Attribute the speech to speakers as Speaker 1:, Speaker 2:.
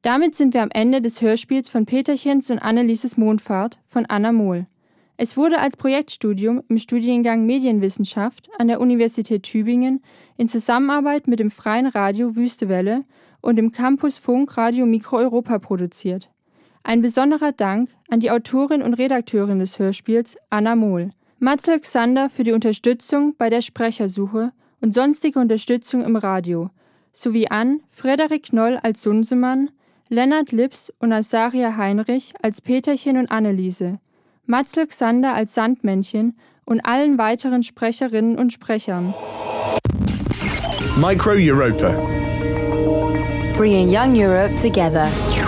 Speaker 1: Damit sind wir am Ende des Hörspiels von Peterchens und Annelieses Mondfahrt von Anna Mohl. Es wurde als Projektstudium im Studiengang Medienwissenschaft an der Universität Tübingen in Zusammenarbeit mit dem Freien Radio Wüstewelle und dem Campus Funk Radio Mikro-Europa produziert. Ein besonderer Dank an die Autorin und Redakteurin des Hörspiels, Anna Mohl. Matzel Xander für die Unterstützung bei der Sprechersuche und sonstige Unterstützung im Radio, sowie an Frederik Knoll als Sunsemann, Lennart Lips und Asaria Heinrich als Peterchen und Anneliese, Matzel Xander als Sandmännchen und allen weiteren Sprecherinnen und Sprechern.
Speaker 2: Micro Europa.
Speaker 3: Bringing young Europe together.